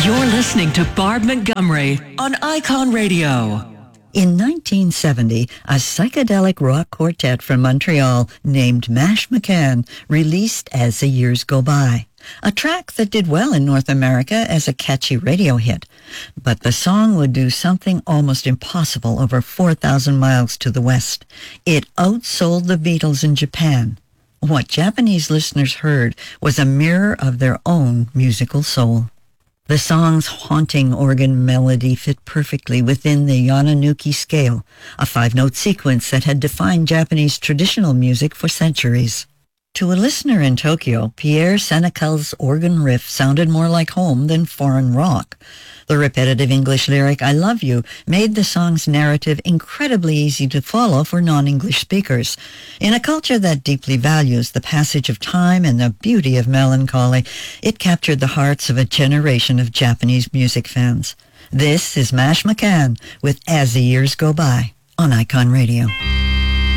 You're listening to Barb Montgomery on Icon Radio. In 1970, a psychedelic rock quartet from Montreal named Mash McCann released As the Years Go By, a track that did well in North America as a catchy radio hit. But the song would do something almost impossible over 4,000 miles to the west. It outsold the Beatles in Japan. What Japanese listeners heard was a mirror of their own musical soul. The song's haunting organ melody fit perfectly within the Yananuki scale, a five-note sequence that had defined Japanese traditional music for centuries. To a listener in Tokyo, Pierre Senecal's organ riff sounded more like home than foreign rock. The repetitive English lyric, "I love you," made the song's narrative incredibly easy to follow for non-English speakers. In a culture that deeply values the passage of time and the beauty of melancholy, it captured the hearts of a generation of Japanese music fans. This is Mash McCann with As the Years Go By on Icon Radio.